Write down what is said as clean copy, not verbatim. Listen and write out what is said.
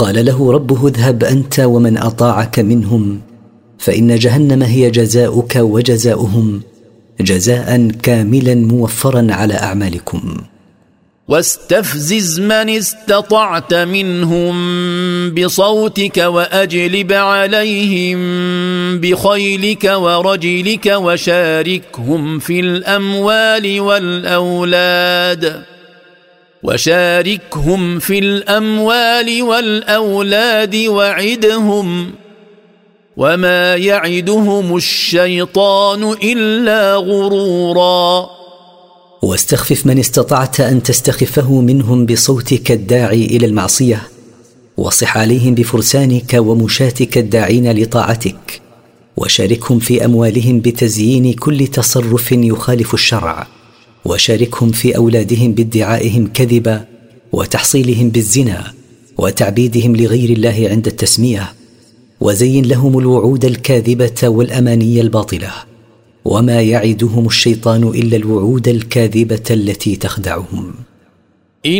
قال له ربه اذهب أنت ومن أطاعك منهم فإن جهنم هي جزاؤك وجزاؤهم جزاء كاملا موفرا على أعمالكم. واستفزز من استطعت منهم بصوتك وأجلب عليهم بخيلك ورجلك وشاركهم في الأموال والأولاد وعدهم وما يعدهم الشيطان إلا غرورا. واستخفف من استطعت أن تستخفه منهم بصوتك الداعي إلى المعصية وصح عليهم بفرسانك ومشاتك الداعين لطاعتك وشاركهم في أموالهم بتزيين كل تصرف يخالف الشرع وشاركهم في أولادهم بادعائهم كذبا وتحصيلهم بالزنا وتعبيدهم لغير الله عند التسمية وزين لهم الوعود الكاذبة والأماني الباطلة وما يعدهم الشيطان إلا الوعود الكاذبة التي تخدعهم.